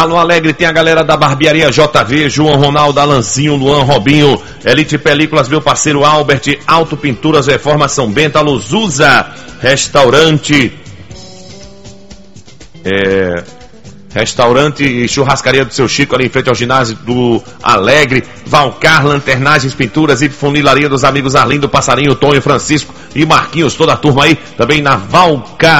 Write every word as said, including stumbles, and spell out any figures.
Tá no Alegre, tem a galera da Barbearia J V, João Ronaldo, Alanzinho, Luan, Robinho, Elite Películas, meu parceiro Albert, Auto Pinturas, Reforma São Bento, a Luzusa, Restaurante, é, Restaurante e Churrascaria do Seu Chico, ali em frente ao ginásio do Alegre, Valcar, Lanternagens, Pinturas e Funilaria dos amigos Arlindo, Passarinho, Tonho, Francisco e Marquinhos, toda a turma aí, também na Valcar.